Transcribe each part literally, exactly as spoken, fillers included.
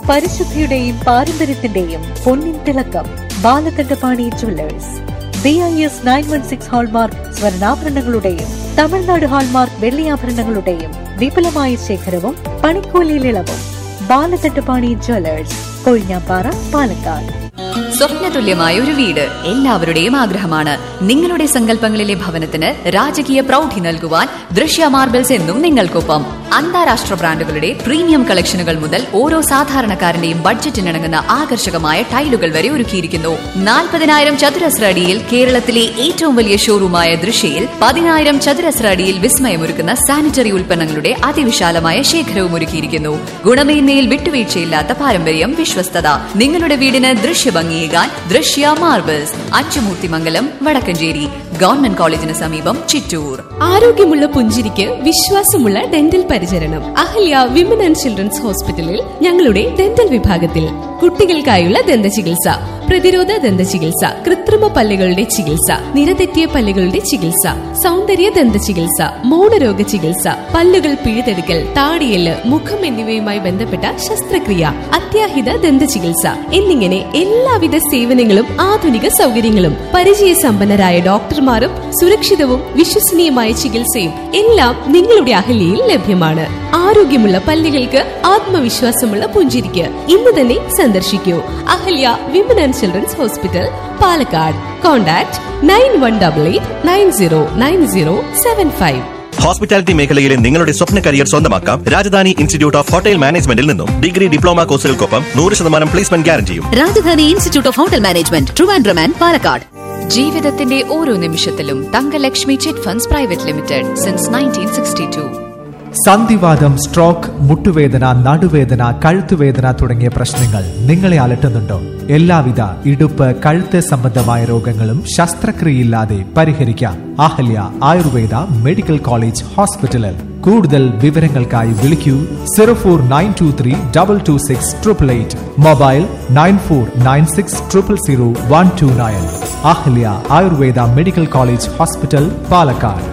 പരിശുദ്ധിയുടെയും പാരമ്പര്യത്തിന്റെയും പൊന്നിൻ തിളക്കം. Balakandapani jewellers. B I S nine one six hallmark സ്വർണ്ണാഭരണങ്ങളുടെയും Tamil Nadu hallmark വെള്ളിയാഭരണങ്ങളുടെയും വിപുലമായ ശേഖരവും പണിക്കൂലിയിൽ ഇളവും. ബാലകണ്ഠപാണി ജുവല്ലേഴ്സ്, കൊഴിഞ്ഞാപ്പാറ, പാലക്കാട്. സ്വപ്നതുല്യമായ ഒരു വീട് എല്ലാവരുടെയും ആഗ്രഹമാണ്. നിങ്ങളുടെ സങ്കല്പങ്ങളിലെ ഭവനത്തിന് രാജകീയ പ്രൗഢി നൽകുവാൻ ദൃശ്യ മാർബിൾസ് എന്നും നിങ്ങൾക്കൊപ്പം. അന്താരാഷ്ട്ര ബ്രാൻഡുകളുടെ പ്രീമിയം കളക്ഷനുകൾ മുതൽ ഓരോ സാധാരണക്കാരന്റെയും ബഡ്ജറ്റിനിണങ്ങുന്ന ആകർഷകമായ ടൈലുകൾ വരെ ഒരുക്കിയിരിക്കുന്നു. നാൽപ്പതിനായിരം ചതുരശ്ര അടിയിൽ കേരളത്തിലെ ഏറ്റവും വലിയ ഷോറൂമായ ദൃശ്യയിൽ പതിനായിരം ചതുരശ്ര അടിയിൽ വിസ്മയമൊരുക്കുന്ന സാനിറ്ററി ഉൽപ്പന്നങ്ങളുടെ അതിവിശാലമായ ശേഖരവും ഒരുക്കിയിരിക്കുന്നു. ഗുണമേന്മയിൽ വിട്ടുവീഴ്ചയില്ലാത്ത പാരമ്പര്യം, വിശ്വസ്തത. നിങ്ങളുടെ വീടിന് ദൃശ്യഭംഗിയേകാൻ ദൃശ്യ മാർബിൾസ്, അച്ചുമൂർത്തിമംഗലം, വടക്കഞ്ചേരി. ഗവൺമെന്റ് കോളേജിന് സമീപം, ചിറ്റൂർ. ആരോഗ്യമുള്ള പുഞ്ചിരിക്ക് വിശ്വാസമുള്ള ഡെന്റൽ പരിചരണം അഹല്യ വിമൻ ആൻഡ് ചിൽഡ്രൻസ് ഹോസ്പിറ്റലിൽ ഞങ്ങളുടെ ഡെന്റൽ വിഭാഗത്തിൽ കുട്ടികൾക്കായുള്ള ദന്ത ചികിത്സ, പ്രതിരോധ ദന്ത ചികിത്സ, കൃത്രിമ പല്ലുകളുടെ ചികിത്സ, നിരതെറ്റിയ പല്ലുകളുടെ ചികിത്സ, സൗന്ദര്യ ദന്ത ചികിത്സ, മൗനരോഗ ചികിത്സ, പല്ലുകൾ പിഴുതെടുക്കൽ, താടിയെല്ല്, മുഖം എന്നിവയുമായി ബന്ധപ്പെട്ട ശസ്ത്രക്രിയ, അത്യാഹിത ദന്ത ചികിത്സ എന്നിങ്ങനെ എല്ലാവിധ സേവനങ്ങളും ആധുനിക സൗകര്യങ്ങളും പരിചയസമ്പന്നരായ ഡോക്ടർമാരും സുരക്ഷിതവും വിശ്വസനീയമായ ചികിത്സയും എല്ലാം നിങ്ങളുടെ അഹല്യയിൽ ലഭ്യമാണ്. ആരോഗ്യമുള്ള പല്ലുകൾക്ക് ആത്മവിശ്വാസമുള്ള പുഞ്ചിരിക്ക് ഇന്ന് തന്നെ സന്ദർശിക്കൂ Ahalya women and children's hospital, Palakkad. Contact nine one double eight nine zero nine zero seven five. Hospitality മേഖലയിലെ നിങ്ങളുടെ സ്വപ്ന കരിയർ സ്വന്തമാക്കാം രാജധാനി ഇൻസ്റ്റിറ്റ്യൂട്ട് ഓഫ് ഹോട്ടൽ മാനേജ്മെന്റിൽ നിന്നും. ഡിഗ്രി, ഡിപ്ലോമ കോഴ്സുകൾക്കൊപ്പം നൂറ് ശതമാനം placement ഗ്യാരണ്ടിയും. Rajdhani institute of hotel management, Trivandrum and Palakkad. ജീവിതത്തിന്റെ ഓരോ നിമിഷത്തിലും Thankalakshmi chit funds private limited since nineteen sixty to. സന്ധിവാതം, stroke, മുട്ടുവേദന, നടുവേദന, കഴുത്തുവേദന തുടങ്ങിയ പ്രശ്നങ്ങൾ നിങ്ങളെ അലട്ടുന്നുണ്ടോ? എല്ലാവിധ ഇടുപ്പ്, കഴുത്ത് സംബന്ധമായ രോഗങ്ങളും ശസ്ത്രക്രിയയില്ലാതെ പരിഹരിക്കാം അഹല്യ ആയുർവേദ മെഡിക്കൽ കോളേജ് ഹോസ്പിറ്റലിൽ. കൂടുതൽ വിവരങ്ങൾക്കായി വിളിക്കൂ zero four nine to three double two six triple eight. Mobile nine four nine six triple zero one two nine. Ahalya Ayurveda medical college hospital, Palakkad.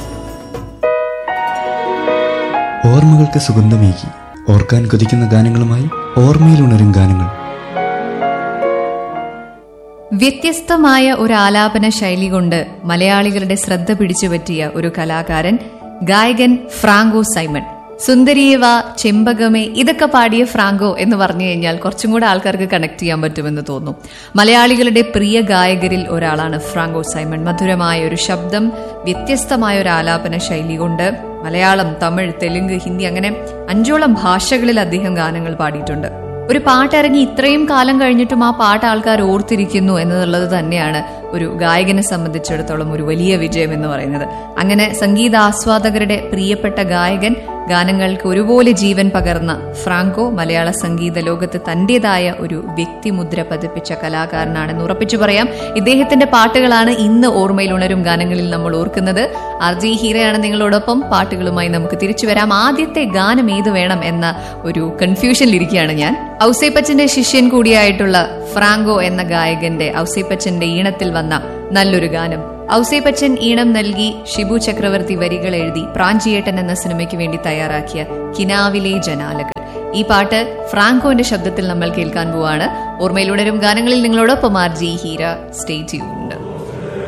ഓർമ്മകൾക്ക് സുഗന്ധമേകി ഓർക്കാൻ കൊതിക്കുന്ന ഗാനങ്ങളുമായി ഓർമ്മയിലുണരും ഗാനങ്ങൾ. വ്യത്യസ്തമായ ഒരു ആലാപന ശൈലി കൊണ്ട് മലയാളികളുടെ ശ്രദ്ധ പിടിച്ചുപറ്റിയ ഒരു കലാകാരൻ, ഗായകൻ ഫ്രാങ്കോ സൈമൺ. സുന്ദരിയേവ, ചെമ്പകമേ, ഇതൊക്കെ പാടിയ ഫ്രാങ്കോ എന്ന് പറഞ്ഞു കഴിഞ്ഞാൽ കുറച്ചും കൂടെ ആൾക്കാർക്ക് കണക്ട് ചെയ്യാൻ പറ്റുമെന്ന് തോന്നും. മലയാളികളുടെ പ്രിയ ഗായകരിൽ ഒരാളാണ് ഫ്രാങ്കോ സൈമൺ. മധുരമായ ഒരു ശബ്ദം, വ്യത്യസ്തമായ ഒരു ആലാപന ശൈലി കൊണ്ട് മലയാളം, തമിഴ്, തെലുങ്ക്, ഹിന്ദി അങ്ങനെ അഞ്ചോളം ഭാഷകളിൽ അദ്ദേഹം ഗാനങ്ങൾ പാടിയിട്ടുണ്ട്. ഒരു പാട്ടിറങ്ങി ഇത്രയും കാലം കഴിഞ്ഞിട്ടും ആ പാട്ട് ആൾക്കാർ ഓർത്തിരിക്കുന്നു എന്നുള്ളത് തന്നെയാണ് ഒരു ഗായകനെ സംബന്ധിച്ചിടത്തോളം ഒരു വലിയ വിജയം എന്ന് പറയുന്നത്. അങ്ങനെ സംഗീത ആസ്വാദകരുടെ പ്രിയപ്പെട്ട ഗായകൻ, ഗാനങ്ങൾക്ക് ഒരുപോലെ ജീവൻ പകർന്ന ഫ്രാങ്കോ മലയാള സംഗീത ലോകത്ത് തന്റേതായ ഒരു വ്യക്തിമുദ്ര പതിപ്പിച്ച കലാകാരനാണെന്ന് ഉറപ്പിച്ചു പറയാം. ഇദ്ദേഹത്തിന്റെ പാട്ടുകളാണ് ഇന്ന് ഓർമ്മയിൽ ഉണരും ഗാനങ്ങളിൽ നമ്മൾ ഓർക്കുന്നത്. ആർ ജി ഹീരയാണ് നിങ്ങളോടൊപ്പം. പാട്ടുകളുമായി നമുക്ക് തിരിച്ചു വരാം. ആദ്യത്തെ ഗാനം ഏത് വേണം എന്ന ഒരു കൺഫ്യൂഷനിലിരിക്കുകയാണ് ഞാൻ. ഔസേപ്പച്ചന്റെ ശിഷ്യൻ കൂടിയായിട്ടുള്ള ഫ്രാങ്കോ എന്ന ഗായകന്റെ ഔസേപ്പച്ചന്റെ ഈണത്തിൽ വന്ന നല്ലൊരു ഗാനം. ഔസേപ്പച്ചൻ ഈണം നൽകി, ഷിബു ചക്രവർത്തി വരികൾ എഴുതി, പ്രാഞ്ചിയേട്ടൻ എന്ന സിനിമയ്ക്ക് വേണ്ടി തയ്യാറാക്കിയ കിനാവിലെ ജനാലകൾ. ഈ പാട്ട് ഫ്രാങ്കോന്റെ ശബ്ദത്തിൽ നമ്മൾ കേൾക്കാൻ പോവാണ്. ഓർമ്മയിലുണരും ഗാനങ്ങളിൽ നിങ്ങളോടൊപ്പം R G Heera. Stay tuned.